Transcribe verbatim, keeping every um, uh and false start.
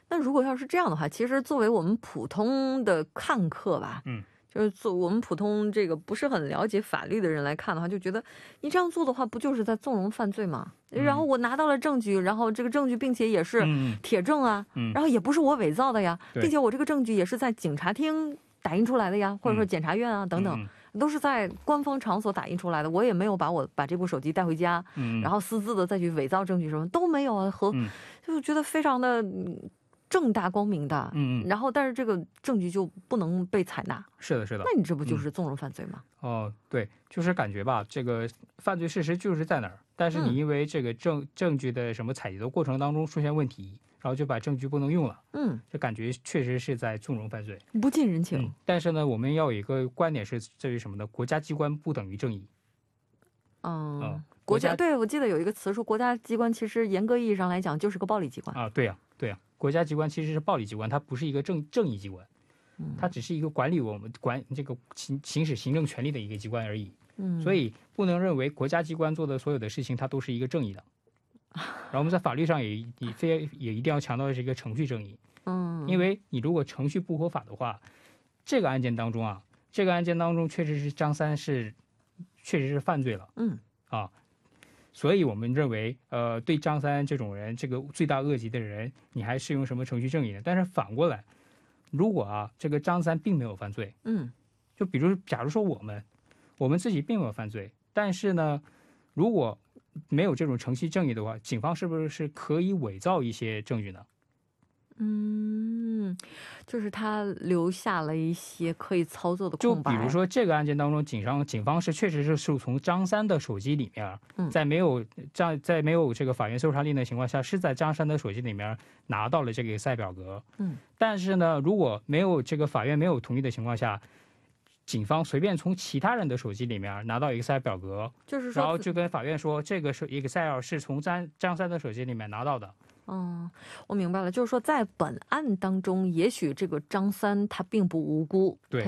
那如果要是这样的话，其实作为我们普通的看客吧， 嗯， 就是做我们普通这个不是很了解法律的人来看的话，就觉得你这样做的话，不就是在纵容犯罪吗？ 嗯、 然后我拿到了证据，然后这个证据并且也是铁证啊， 嗯、 然后也不是我伪造的呀， 嗯、 并且我这个证据也是在警察厅打印出来的呀，或者说检察院啊、嗯、等等。嗯都是在官方场所打印出来的，我也没有把我把这部手机带回家，嗯、然后私自的再去伪造证据什么都没有啊，和、嗯、就觉得非常的正大光明的，嗯，然后但是这个证据就不能被采纳， 是的，是的， 那你这不就是纵容犯罪吗？ 嗯、哦，对，就是感觉吧，这个犯罪事实就是在哪儿，但是你因为这个证、嗯、证据的什么采集的过程当中出现问题。然后就把证据不能用了，嗯，这感觉确实是在纵容犯罪， 不近人情、 嗯。但是呢，我们要有一个观点是在于什么呢？国家机关不等于正义。 嗯，嗯国家对我记得有一个词说，国家机关其实严格意义上来讲就是个暴力机关啊。对呀、啊，对呀、啊，国家机关其实是暴力机关，它不是一个正正义机关，嗯，它只是一个管理我们管这个行行使行政权力的一个机关而已。嗯，所以不能认为国家机关做的所有的事情它都是一个正义的。然后我们在法律上也也非也一定要强调的是一个程序正义，嗯，因为你如果程序不合法的话，这个案件当中啊，这个案件当中确实是张三是确实是犯罪了，嗯啊，所以我们认为，呃，对张三这种人，这个罪大恶极的人，你还适用什么程序正义呢？但是反过来，如果啊，这个张三并没有犯罪，嗯，就比如假如说我们我们自己并没有犯罪，但是呢，如果没有这种程序正义的话，警方是不是可以伪造一些证据呢？ 嗯，就是他留下了一些可以操作的空白。 就比如说这个案件当中，警方警方是确实是是从张三的手机里面，嗯、在没有在在没有这个法院搜查令的情况下，是在张三的手机里面拿到了这个 Excel 表格。嗯，但是呢，如果没有这个法院没有同意的情况下，警方随便从其他人的手机里面拿到 Excel 表格， 就是说， 然后就跟法院说这个 Excel 是从张张三的手机里面拿到的。 嗯，我明白了，就是说在本案当中，也许这个张三他并不无辜， 对，